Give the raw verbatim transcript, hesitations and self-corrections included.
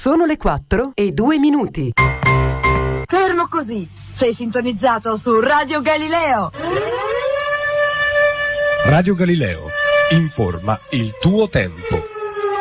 Sono le quattro e due minuti. Fermo così, sei sintonizzato su Radio Galileo. Radio Galileo, informa il tuo tempo.